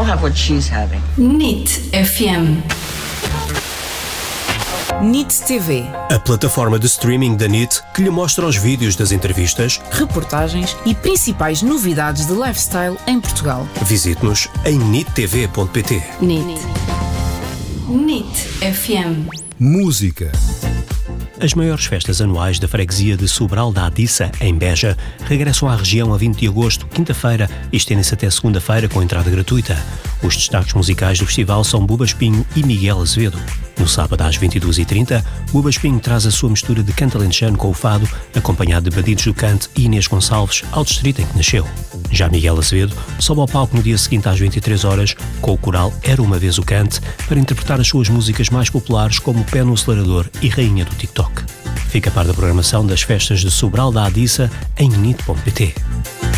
I'll have what she's having. NIT FM. NIT TV, a plataforma de streaming da NIT que lhe mostra os vídeos das entrevistas, reportagens e principais novidades de lifestyle em Portugal. Visite-nos em nittv.pt. NIT FM. Música. As maiores festas anuais da freguesia de Sobral da Adiça, em Beja, regressam à região a 20 de agosto, quinta-feira, e estendem-se até segunda-feira com entrada gratuita. Os destaques musicais do festival são Buba Espinho e Miguel Azevedo. No sábado às 22h30, Buba Espinho traz a sua mistura de canto alentejano com o fado, acompanhado de Badidos do Canto e Inês Gonçalves, ao distrito em que nasceu. Já Miguel Azevedo sobe ao palco no dia seguinte às 23h, com o coral Era Uma Vez o Cante, para interpretar as suas músicas mais populares como Pé no Acelerador e Rainha do TikTok. Fica a par da programação das festas de Sobral da Adiça em nit.pt.